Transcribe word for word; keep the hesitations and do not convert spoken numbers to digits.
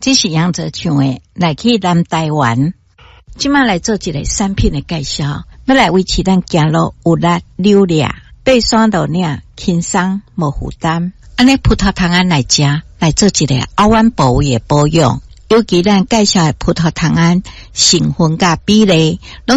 这是杨泽唱的，来去南台湾。今麦来做一个产品的介绍，要来维持咱走路有力溜俩，爬山路领轻松无负担。安尼葡萄糖胺来食，来做一个凹弯部位的保养。尤其咱介绍的葡萄糖胺成分甲比例，